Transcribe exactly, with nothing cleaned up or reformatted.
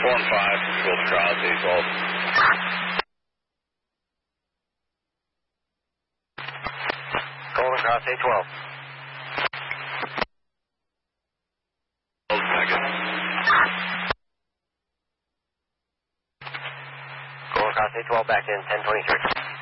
four and five, Golden Cross, A twelve. Golden Cross, A twelve. twelve seconds. Golden Cross, A twelve, back in ten twenty-three.